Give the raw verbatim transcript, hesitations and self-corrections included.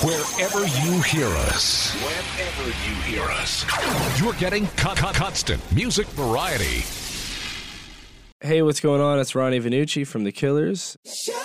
Wherever you hear us. Wherever you hear us. You're getting con- con- constant music variety. Hey, what's going on? It's Ronnie Vanucci from The Killers.